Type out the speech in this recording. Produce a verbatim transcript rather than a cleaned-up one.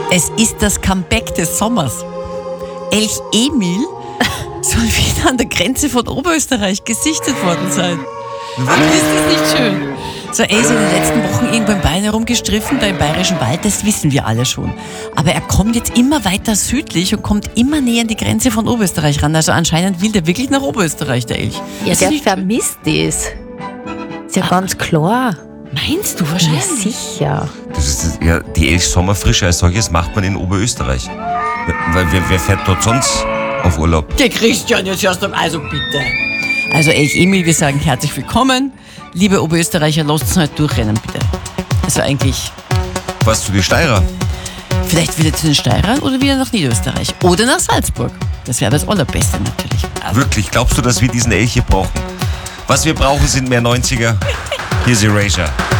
Es ist das Comeback des Sommers. Elch Emil soll wieder an der Grenze von Oberösterreich gesichtet worden sein. Ist das nicht schön? So, er ist in den letzten Wochen irgendwo in Bayern herumgestriffen, da im Bayerischen Wald, das wissen wir alle schon. Aber er kommt jetzt immer weiter südlich und kommt immer näher an die Grenze von Oberösterreich ran. Also anscheinend will der wirklich nach Oberösterreich, der Elch. Ja, der vermisst es. Ist ja ah, ganz klar. Meinst du wahrscheinlich? Ja, sicher. Das ist, ja, die Elch-Sommerfrische als solches macht man in Oberösterreich. Weil wer, wer fährt dort sonst auf Urlaub? Der Christian, jetzt hörst du, also bitte. Also Elch Emil, wir sagen herzlich willkommen. Liebe Oberösterreicher, lasst uns halt durchrennen, bitte. Also eigentlich... Was, zu den Steirer? Vielleicht wieder zu den Steirern oder wieder nach Niederösterreich. Oder nach Salzburg. Das wäre das Allerbeste natürlich. Also wirklich, glaubst du, dass wir diesen Elch hier brauchen? Was wir brauchen, sind mehr neunziger. Hier ist Erasure.